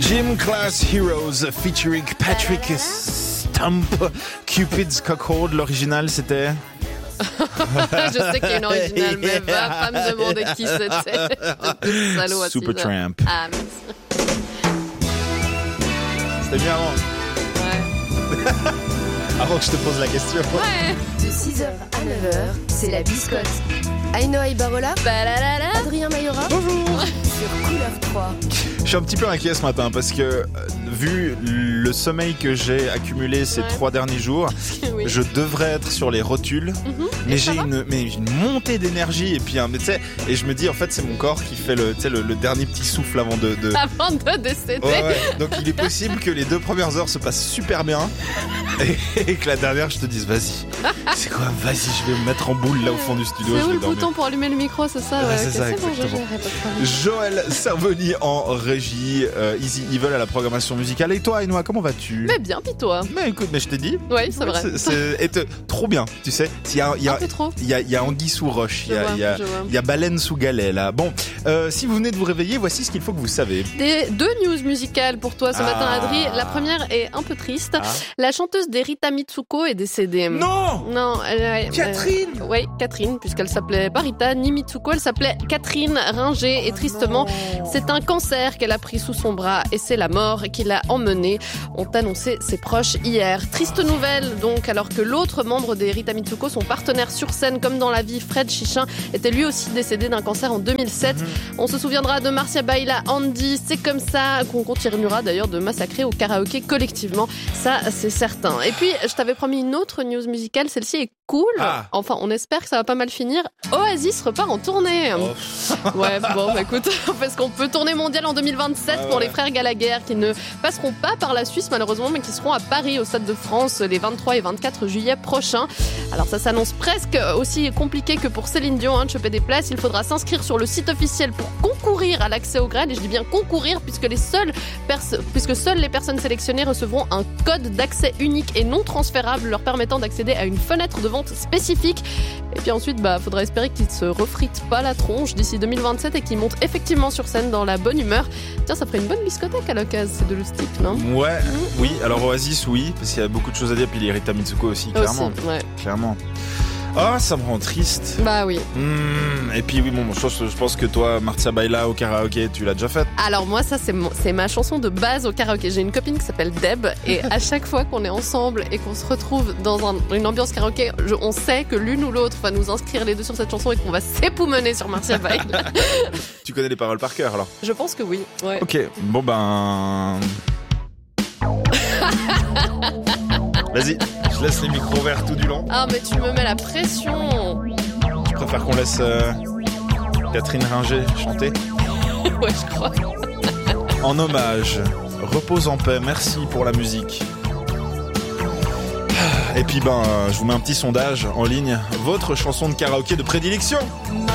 Gym Class Heroes featuring Patrick Stump, Cupid's Cuckold. L'original c'était... Je sais qu'il y a une originale, mais va pas me demander qui c'était. Salaud, Supertramp. Ah, merci. C'était bien avant. Ouais. Avant que je te pose la question. Ouais. De 6h à 9h, c'est la biscotte. Aïnoa Ibarola, Adrien Mayora. Bonjour. Sur Couleur 3. Je suis un petit peu inquiet ce matin parce que vu le sommeil que j'ai accumulé ces 3 derniers jours, Oui. je devrais être sur les rotules, mais j'ai une montée d'énergie et puis tu sais, et je me dis en fait c'est mon corps qui fait le dernier petit souffle avant de... Avant de décéder. Ouais. Donc il est possible que les 2 premières heures se passent super bien et que la dernière je te dise vas-y, c'est quoi, vas-y je vais me mettre en boule là au fond du studio. C'est je où vais le dormir. bouton pour allumer le micro, c'est ça? Ouais, c'est ça, bon, exactement. je gérerai, pas de problème. Joël Cervoni en régie, Easy Evil à la programmation musicale. Et toi, Aïnoa, comment vas-tu? Mais bien, pis toi? Mais écoute, mais je t'ai dit. Oui, c'est vrai. Trop bien, tu sais. Un peu trop. Il y a anguille sous roche, Je vois. il y a baleine sous galet là. Bon, si vous venez de vous réveiller, voici ce qu'il faut que vous savez. Des 2 news musicales pour toi ce matin, Adri. La première est un peu triste. La chanteuse d'Erita Mitsuko est décédée. Non. Catherine. Oui, Catherine, puisqu'elle s'appelait pas Rita ni Mitsuko, elle s'appelait Catherine Ringer. Et tristement, c'est un cancer qu'elle a pris sous son bras et c'est la mort qui l'a emmenée, ont annoncé ses proches hier. Triste nouvelle donc, alors que l'autre membre des Rita Mitsuko, son partenaire sur scène comme dans la vie, Fred Chichin, était lui aussi décédé d'un cancer en 2007. On se souviendra de Marcia Baila, Andy, c'est comme ça qu'on continuera d'ailleurs de massacrer au karaoké collectivement, ça c'est certain. Et puis je t'avais promis une autre news musicale, celle-ci est cool, enfin on espère que ça va pas mal finir. Oasis repart en tournée. Ouais, bon bah écoute, parce qu'on peut tourner mondial en 2027 pour les frères Gallagher qui ne passeront pas par la Suisse malheureusement, mais qui seront à Paris au Stade de France les 23 et 24 juillet prochains. Alors ça s'annonce presque aussi compliqué que pour Céline Dion de choper des places. Il faudra s'inscrire sur le site officiel pour concourir à l'accès au Graal, et je dis bien concourir puisque seules les personnes sélectionnées recevront un code d'accès unique et non transférable leur permettant d'accéder à une fenêtre de vente spécifique. Et puis ensuite, faudra espérer qu'ils se refritent pas la tronche d'ici 2027 et qu'ils montent effectivement sur scène dans la bonne humeur. Tiens, ça ferait une bonne biscothèque à l'occasion, c'est de l'oustique, non? Ouais, oui. Alors Oasis, oui, parce qu'il y a beaucoup de choses à dire. Puis les Rita Mitsuko aussi, clairement. Aussi, ouais. Clairement. Ah, ça me rend triste. Bah oui. Et puis oui, bon, je pense que toi, Marcia Baila au karaoké, tu l'as déjà faite. Alors moi, ça c'est ma chanson de base au karaoké. J'ai une copine qui s'appelle Deb et à chaque fois qu'on est ensemble et qu'on se retrouve dans une ambiance karaoké, on sait que l'une ou l'autre va nous inscrire les deux sur cette chanson et qu'on va s'époumoner sur Marcia Baila. Tu connais les paroles par cœur alors? Je pense que oui. Ouais. Ok, bon Vas-y, je laisse les micros ouverts tout du long. Ah mais tu me mets la pression. Je préfère qu'on laisse Catherine Ringer chanter. Ouais, je crois. En hommage, repose en paix, merci pour la musique. Et puis je vous mets un petit sondage en ligne. Votre chanson de karaoké de prédilection?